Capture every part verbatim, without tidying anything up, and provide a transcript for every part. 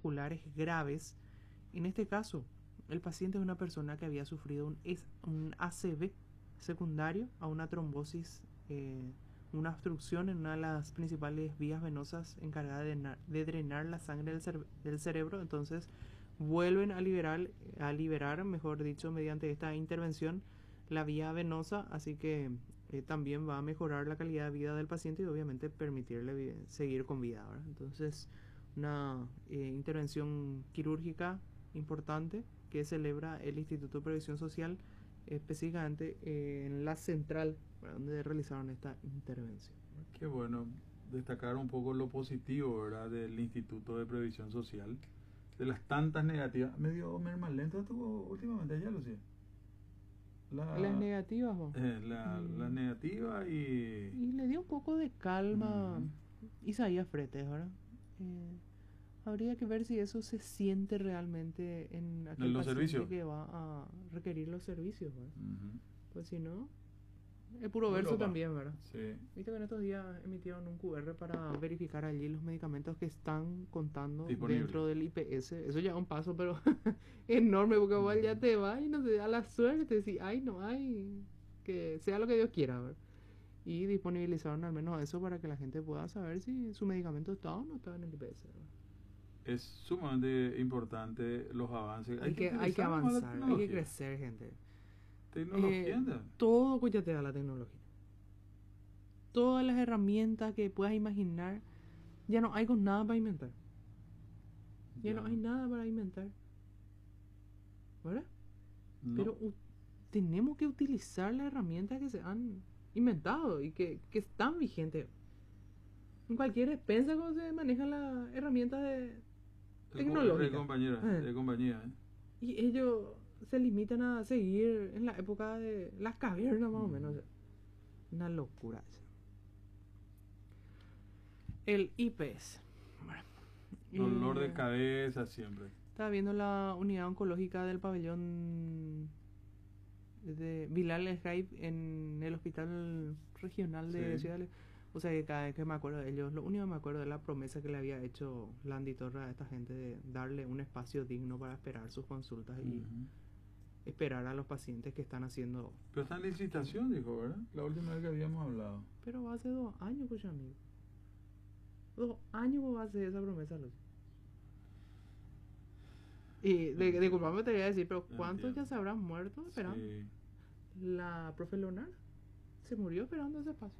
cardiovasculares graves. En este caso, el paciente es una persona que había sufrido un, un A C V secundario a una trombosis, eh, una obstrucción en una de las principales vías venosas encargada de, de drenar la sangre del, cere del cerebro. Entonces vuelven a liberar, a liberar, mejor dicho, mediante esta intervención, la vía venosa, así que eh, también va a mejorar la calidad de vida del paciente y obviamente permitirle seguir con vida, ¿verdad? Entonces, una eh, intervención quirúrgica importante que celebra el Instituto de Previsión Social, específicamente eh, en la central, ¿verdad?, donde realizaron esta intervención. Qué bueno destacar un poco lo positivo, ¿verdad?, del Instituto de Previsión Social, de las tantas negativas. Medio mermalenta tuvo últimamente ya, Lucía. La, las negativas, ¿no? eh, la, mm. la negativa y... y le dio un poco de calma mm. Isaías Fretes, ¿verdad? Eh, habría que ver si eso se siente realmente en aquel ¿En los paciente servicios? que va a requerir los servicios, ¿verdad? Uh-huh. Pues si no, es puro verso Europa. También, ¿verdad? Sí. Viste que en estos días emitieron un Q R para verificar allí los medicamentos que están contando Disponible. Dentro del I P S. Eso ya es un paso, pero enorme, porque vos ya te vas y no te da la suerte, si ay, no hay, que sea lo que Dios quiera, ¿verdad? Y disponibilizaron al menos eso para que la gente pueda saber si su medicamento está o no está en el I P S, ¿verdad? Es sumamente importante los avances. Hay, hay que, que hay que avanzar, hay que crecer, gente. Tecnología, eh, todo ya te da la tecnología. Todas las herramientas que puedas imaginar, ya no hay con nada para inventar. Ya, ya no hay nada para inventar, ¿verdad? No. Pero uh, tenemos que utilizar las herramientas que se han inventado y que, que están vigentes. En cualquier despensa cómo se manejan las herramientas de tecnológicas. De compañía, eh. de compañía ¿eh? Y ellos se limitan a seguir en la época de las cavernas, más mm. o menos. Una locura eso. El I P S. Bueno, dolor eh, de cabeza siempre. Estaba viendo la unidad oncológica del pabellón de Bilal Escaib en el hospital regional de sí. Ciudad. O sea que cada vez que me acuerdo de ellos, lo único que me acuerdo es la promesa que le había hecho Landy Torres a esta gente de darle un espacio digno para esperar sus consultas uh-huh. y esperar a los pacientes que están haciendo. Pero está en licitación, dijo, ¿verdad? La última vez que habíamos hablado. Pero hace dos años, pues, amigo. Dos años vos vas a hacer esa promesa, Lucy. Y de, de culpable te voy a decir, pero ¿cuántos ya se habrán muerto esperando? Sí. La profe Leonardo se murió esperando ese paso.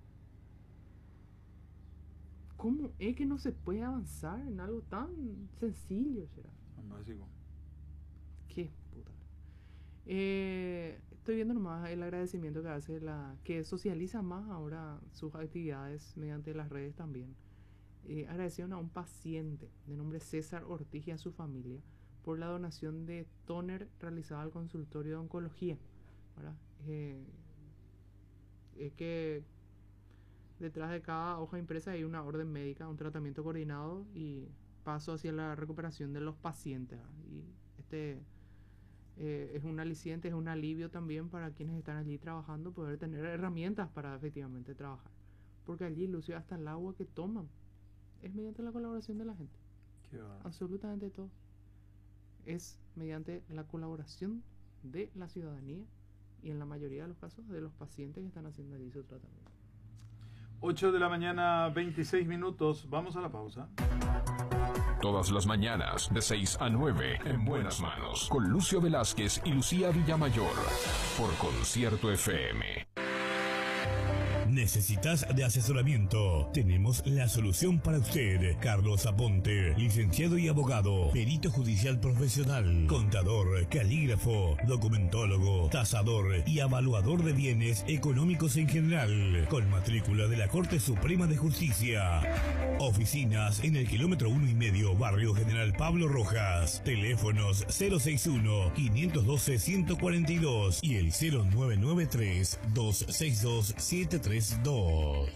¿Cómo es que no se puede avanzar en algo tan sencillo, Gerard? Tan básico. Qué puta. Eh, estoy viendo nomás el agradecimiento que hace la que socializa más ahora sus actividades mediante las redes también. Eh, agradecieron a un paciente de nombre César Ortiz y a su familia por la donación de tóner realizada al consultorio de oncología, ¿verdad? Eh, es que detrás de cada hoja impresa hay una orden médica, un tratamiento coordinado y paso hacia la recuperación de los pacientes, ¿verdad? Y este eh, es un aliciente, es un alivio también para quienes están allí trabajando, poder tener herramientas para efectivamente trabajar, porque allí, Lucio, hasta el agua que toman es mediante la colaboración de la gente. Qué va. Absolutamente todo es mediante la colaboración de la ciudadanía y en la mayoría de los casos de los pacientes que están haciendo allí su tratamiento. ocho de la mañana, veintiséis minutos. Vamos a la pausa. Todas las mañanas de seis a nueve en Buenas Manos con Lucio Velázquez y Lucía Villamayor por Concierto F M. ¿Necesitas de asesoramiento? Tenemos la solución para usted. Carlos Aponte, licenciado y abogado, perito judicial profesional, contador, calígrafo, documentólogo, tasador y evaluador de bienes económicos en general, con matrícula de la Corte Suprema de Justicia. Oficinas en el kilómetro uno y medio, barrio General Pablo Rojas. Teléfonos cero seis uno, cinco uno dos, uno cuatro dos y el cero nueve nueve tres, dos seis dos, siete tres dos.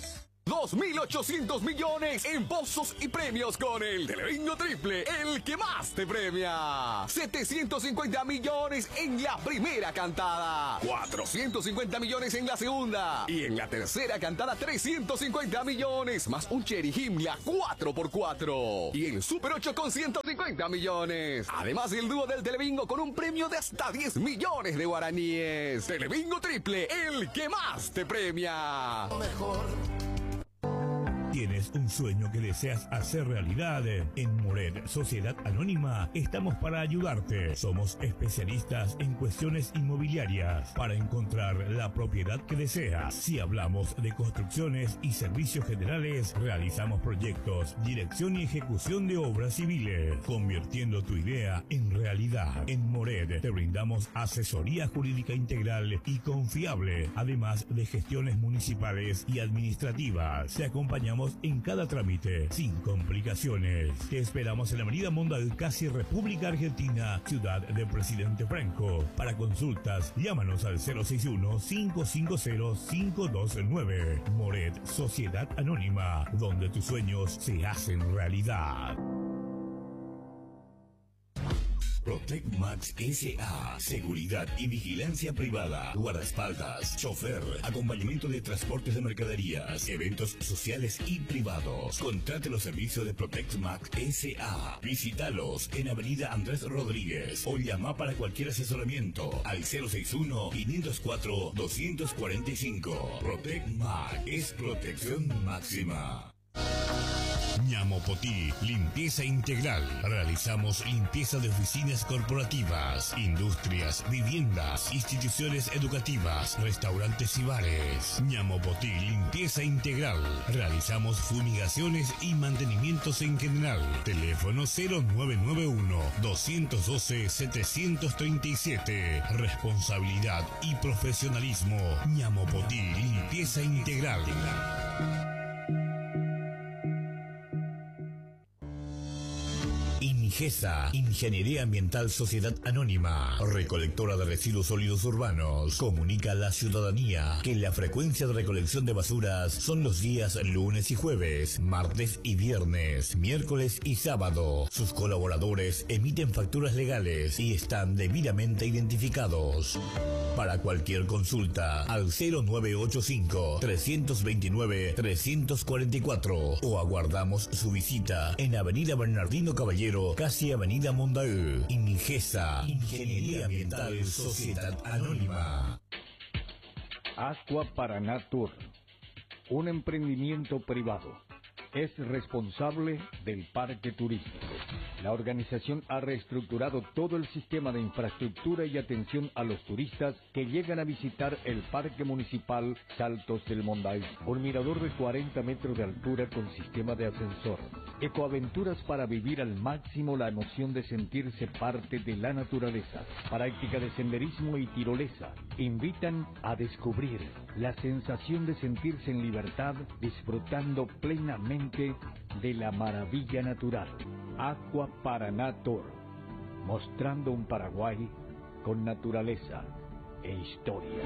dos mil ochocientos millones en pozos y premios con el Telebingo Triple, el que más te premia. setecientos cincuenta millones en la primera cantada, cuatrocientos cincuenta millones en la segunda y en la tercera cantada trescientos cincuenta millones, más un Cherry Himmler cuatro por cuatro y el Super ocho con ciento cincuenta millones. Además el dúo del Telebingo con un premio de hasta diez millones de guaraníes. Telebingo Triple, el que más te premia. Mejor. ¿Tienes un sueño que deseas hacer realidad? En Moret Sociedad Anónima estamos para ayudarte. Somos especialistas en cuestiones inmobiliarias para encontrar la propiedad que deseas. Si hablamos de construcciones y servicios generales, realizamos proyectos, dirección y ejecución de obras civiles, convirtiendo tu idea en realidad. En Moret te brindamos asesoría jurídica integral y confiable, además de gestiones municipales y administrativas. Te acompañamos en cada trámite, sin complicaciones. Te esperamos en la avenida Monday, casi República Argentina, ciudad de Presidente Franco. Para consultas, llámanos al cero seis uno, cinco cinco cero, cinco dos nueve. Moret Sociedad Anónima, donde tus sueños se hacen realidad. Protec Max S A. Seguridad y vigilancia privada. Guardaespaldas, chofer, acompañamiento de transportes de mercaderías, eventos sociales y privados. Contrate los servicios de Protec Max S A. Visítalos en Avenida Andrés Rodríguez o llama para cualquier asesoramiento al cero seis uno, quinientos cuatro, doscientos cuarenta y cinco. Protec Max es protección máxima. Ñamopotí, limpieza integral. Realizamos limpieza de oficinas corporativas, industrias, viviendas, instituciones educativas, restaurantes y bares. Ñamopotí, limpieza integral. Realizamos fumigaciones y mantenimientos en general. Teléfono cero nueve nueve uno, dos uno dos, siete tres siete. Responsabilidad y profesionalismo. Ñamopotí, limpieza integral. INGESA, Ingeniería Ambiental Sociedad Anónima, recolectora de residuos sólidos urbanos, comunica a la ciudadanía que la frecuencia de recolección de basuras son los días lunes y jueves, martes y viernes, miércoles y sábado. Sus colaboradores emiten facturas legales y están debidamente identificados. Para cualquier consulta, al cero nueve ocho cinco, tres dos nueve, tres cuatro cuatro o aguardamos su visita en Avenida Bernardino Caballero, casi Avenida Mondaú. INGESA, Ingeniería Ambiental Sociedad Anónima. Aqua Paraná Tour, un emprendimiento privado. Es responsable del parque turístico. La organización ha reestructurado todo el sistema de infraestructura y atención a los turistas que llegan a visitar el Parque Municipal Saltos del Monday. Un mirador de cuarenta metros de altura con sistema de ascensor. Ecoaventuras para vivir al máximo la emoción de sentirse parte de la naturaleza. Práctica de senderismo y tirolesa. Invitan a descubrir la sensación de sentirse en libertad, disfrutando plenamente de la maravilla natural. Aqua Paraná Tour, mostrando un Paraguay con naturaleza e historia.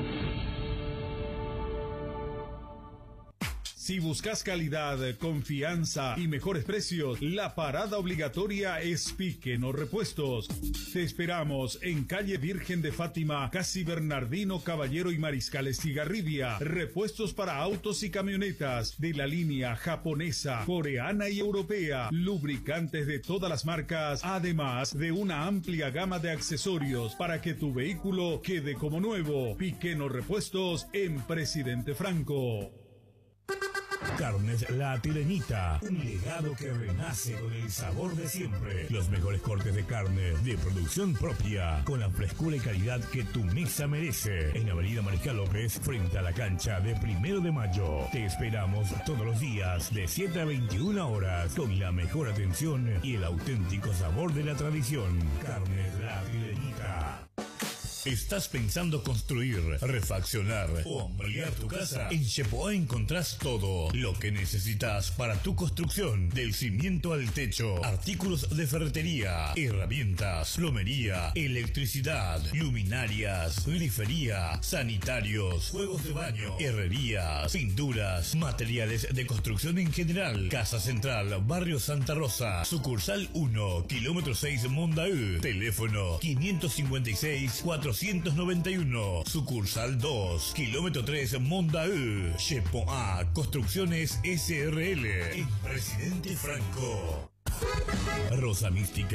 Si buscas calidad, confianza y mejores precios, la parada obligatoria es Piqueno Repuestos. Te esperamos en calle Virgen de Fátima, casi Bernardino Caballero y Mariscal Estigarribia. Repuestos para autos y camionetas de la línea japonesa, coreana y europea. Lubricantes de todas las marcas, además de una amplia gama de accesorios para que tu vehículo quede como nuevo. Piqueno Repuestos en Presidente Franco. Carnes La Tireñita, un legado que renace con el sabor de siempre. Los mejores cortes de carne de producción propia, con la frescura y calidad que tu mesa merece. En Avenida Mariscal López, frente a la cancha de Primero de Mayo. Te esperamos todos los días de siete a veintiuna horas, con la mejor atención y el auténtico sabor de la tradición. Carnes La Tireñita. ¿Estás pensando construir, refaccionar o ampliar tu casa? En Shepoa encontrás todo lo que necesitas para tu construcción, del cimiento al techo, artículos de ferretería, herramientas, plomería, electricidad, luminarias, grifería, sanitarios, juegos de baño, herrerías, pinturas, materiales de construcción en general. Casa Central, Barrio Santa Rosa, sucursal uno, kilómetro seis, Mondaú. Teléfono quinientos cincuenta y seis, cuatrocientos noventa y uno. Sucursal dos, kilómetro tres, Mondaú. Shepoa Construcciones S R L. En Presidente Franco. Rosa Mística